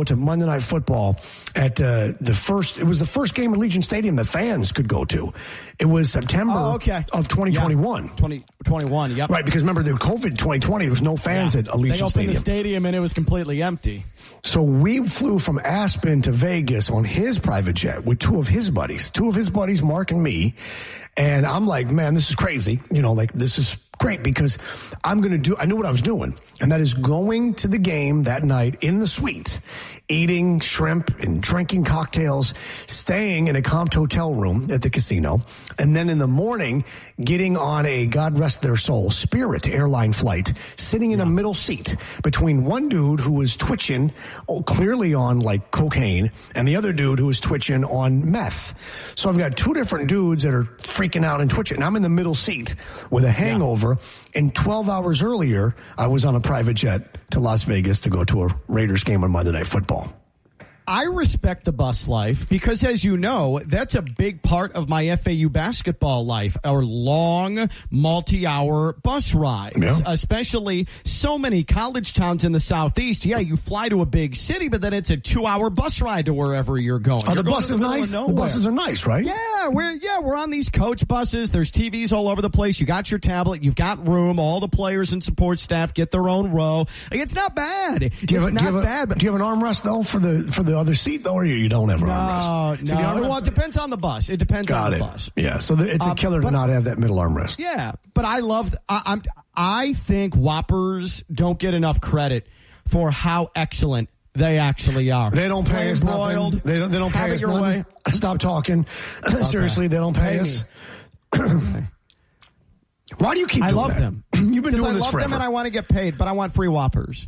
go to Monday Night Football at the first game at Legion Stadium that fans could go to. It was September of 2021. 2021, yep. Right, because remember the COVID 2020, there was no fans at Allegiant Stadium. They opened the stadium and it was completely empty. So we flew from Aspen to Vegas on his private jet with two of his buddies, Mark and me. And I'm like, man, this is crazy. This is great because I knew what I was doing. And that is going to the game that night in the suite, eating shrimp and drinking cocktails, staying in a comped hotel room at the casino. And then in the morning, getting on a, God rest their soul, Spirit airline flight, sitting in a middle seat between one dude who was twitching, clearly on like cocaine, and the other dude who was twitching on meth. So I've got two different dudes that are freaking out and twitching. And I'm in the middle seat with a hangover. And 12 hours earlier, I was on a private jet to Las Vegas to go to a Raiders game on Monday Night Football. I respect the bus life because, as you know, that's a big part of my FAU basketball life, our long, multi-hour bus rides, especially so many college towns in the Southeast. Yeah, you fly to a big city, but then it's a 2-hour bus ride to wherever you're going. Oh, the bus is nice? The buses are nice, right? Yeah, we're on these coach buses. There's TVs all over the place. You got your tablet. You've got room. All the players and support staff get their own row. It's not bad. Do you have an armrest, though, for the other seat, though, or you don't have an armrest? No. Well, it depends on the bus. It depends on the bus. Yeah, so it's a killer to not have that middle armrest. Yeah, but I think Whoppers don't get enough credit for how excellent they actually are. They don't pay us nothing. They don't pay us nothing. Stop talking. Seriously, they don't pay us. Why do you keep doing that? I love them. You've been doing this forever. I love them and I want to get paid, but I want free Whoppers.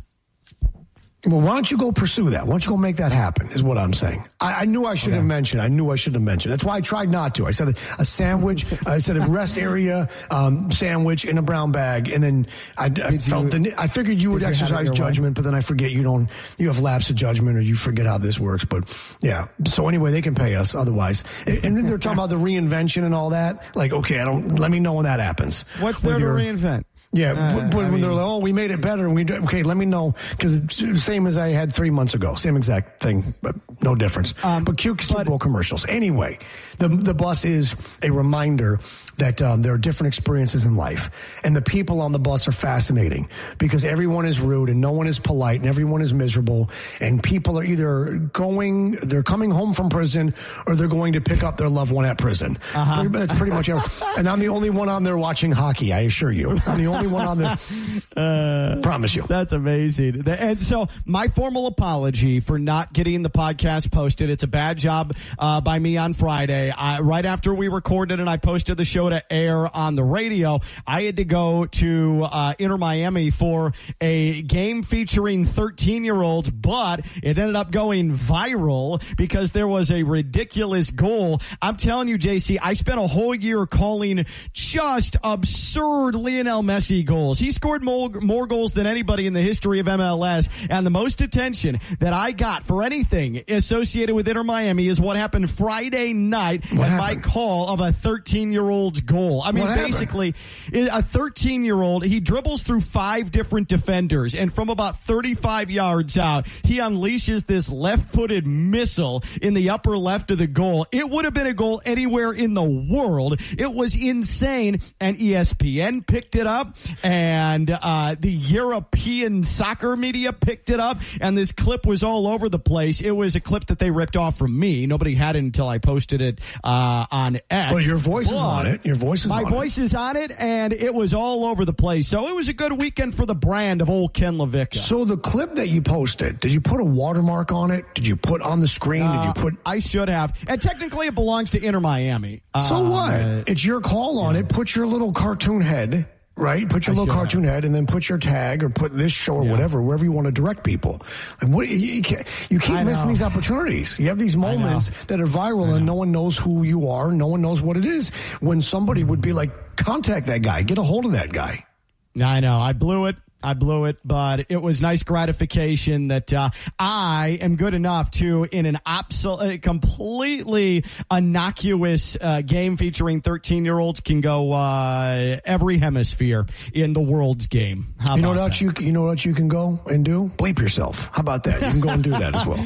Well, why don't you go pursue that? Why don't you go make that happen, is what I'm saying. I knew I should have mentioned. That's why I tried not to. I said a sandwich. I said a rest area sandwich in a brown bag. And then I figured you would exercise judgment, but then I forget you have lapse of judgment or you forget how this works. But yeah. So anyway, they can pay us otherwise. And then they're talking about the reinvention and all that. Like, okay, let me know when that happens. What's there to reinvent? Yeah, when they're like, we made it better. Okay, let me know, because it's the same as I had 3 months ago. Same exact thing, but no difference. But cute Super Bowl commercials. Anyway, the bus is a reminder that there are different experiences in life. And the people on the bus are fascinating because everyone is rude and no one is polite and everyone is miserable. And people are either they're coming home from prison or they're going to pick up their loved one at prison. That's pretty much it. And I'm the only one on there watching hockey, I assure you. I'm the only one on there. Promise you. That's amazing. And so my formal apology for not getting the podcast posted. It's a bad job by me on Friday. Right after we recorded and I posted the show to air on the radio, I had to go to Inter Miami for a game featuring 13-year-olds, but it ended up going viral because there was a ridiculous goal. I'm telling you, JC, I spent a whole year calling just absurd Lionel Messi goals. He scored more goals than anybody in the history of MLS, and the most attention that I got for anything associated with Inter Miami is what happened Friday night my call of a 13-year-old's goal. I mean, basically, a 13-year-old, he dribbles through 5 different defenders, and from about 35 yards out, he unleashes this left-footed missile in the upper left of the goal. It would have been a goal anywhere in the world. It was insane, and ESPN picked it up, and the European soccer media picked it up, and this clip was all over the place. It was a clip that they ripped off from me. Nobody had it until I posted it on X. But your voice is on it. My voice is on it, and it was all over the place. So it was a good weekend for the brand of old Ken LaVicka. So the clip that you posted, did you put a watermark on it? Did you put on the screen? I should have. And technically it belongs to Inter Miami. So what? It's your call on it. Put your little cartoon head. Right? Put your little cartoon head and then put your tag or put this show or whatever, wherever you want to direct people. Like, you keep missing these opportunities. You have these moments that are viral and no one knows who you are. No one knows what it is. When somebody would be like, contact that guy, get a hold of that guy. I know. I blew it, but it was nice gratification that I am good enough to, in an completely innocuous game featuring 13-year-olds, can go every hemisphere in the world's game. You know what else you can go and do? Bleep yourself. How about that? You can go and do that as well.